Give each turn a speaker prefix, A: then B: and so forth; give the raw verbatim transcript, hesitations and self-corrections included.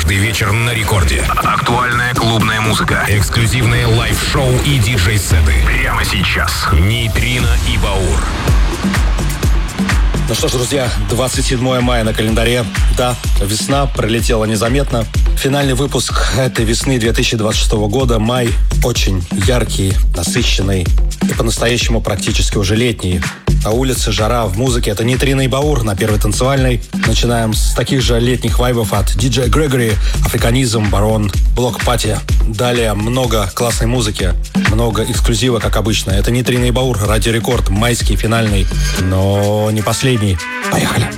A: Каждый вечер на рекорде. Актуальная клубная музыка, эксклюзивные лайв-шоу и диджей-сеты. Прямо сейчас. Нейтрино и Баур.
B: Ну что ж, друзья, двадцать седьмое мая на календаре. Да, весна пролетела незаметно. Финальный выпуск этой весны две тысячи двадцать шестого года. Май очень яркий, насыщенный и по-настоящему практически уже летний. На улице жара, в музыке. Это Нейтрино и Баур на Первой танцевальной. Начинаем с таких же летних вайбов от диджея Грегори, Африканизм, Барон, Блок Пати. Далее много классной музыки, много эксклюзива, как обычно. Это Нейтрино и Баур, Радио Рекорд, майский, финальный, но не последний. Поехали!